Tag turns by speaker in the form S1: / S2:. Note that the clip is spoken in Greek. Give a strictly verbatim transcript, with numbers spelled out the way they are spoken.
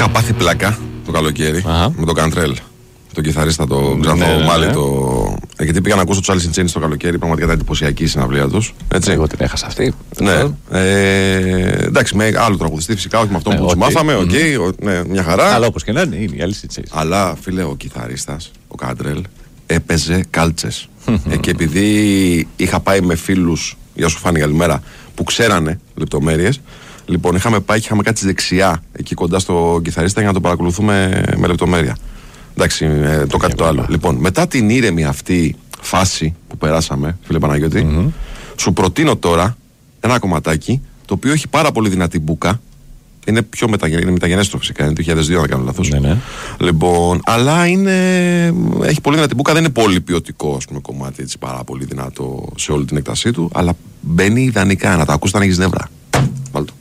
S1: Είχα πάθει πλάκα το καλοκαίρι
S2: Αχα.
S1: με τον Καντρέλ, τον κιθαρίστα, τον Ξανθό
S2: ναι, ναι,
S1: Μάλι.
S2: ναι.
S1: Το... Γιατί πήγα να ακούσω του Alice in Chains το καλοκαίρι, πραγματικά ήταν εντυπωσιακή η συναυλία του.
S2: Εγώ την έχασα αυτή.
S1: Ναι. Ε, εντάξει, με άλλο τραγουδιστή φυσικά, όχι με αυτόν
S2: Ναι,
S1: που του
S2: okay.
S1: μάθαμε, οκ,
S2: Mm-hmm.
S1: okay, ναι, μια χαρά.
S2: Αλλά όπως και να είναι, είναι η Alice in Chains.
S1: Αλλά φίλε, ο κιθαρίστας, ο Κάντρελ, έπαιζε κάλτσες. ε, και επειδή είχα πάει με φίλους, για σου φάνη καλημέρα, που ξέρανε λεπτομέρειες, λοιπόν είχαμε πάει και είχαμε κάτσει δεξιά εκεί κοντά στο κιθαρίστα για να το παρακολουθούμε με λεπτομέρεια. Εντάξει, ε, το κάτι το άλλο. Λοιπόν, μετά την ήρεμη αυτή φάση που περάσαμε, φίλε Παναγιώτη, mm-hmm. σου προτείνω τώρα ένα κομματάκι το οποίο έχει πάρα πολύ δυνατή μπουκα. Είναι πιο μεταγενέστερο, είναι μεταγενέστερο φυσικά, είναι το δύο χιλιάδες δύο, αν δεν κάνω λάθος.
S2: Ναι, ναι.
S1: Λοιπόν, αλλά είναι, έχει πολύ δυνατή μπουκα, δεν είναι πολύ ποιοτικό, ας πούμε, κομμάτι, έτσι, πάρα πολύ δυνατό σε όλη την έκτασή του, αλλά μπαίνει ιδανικά, να τα ακούς όταν έχεις νεύρα. Βάλτε το.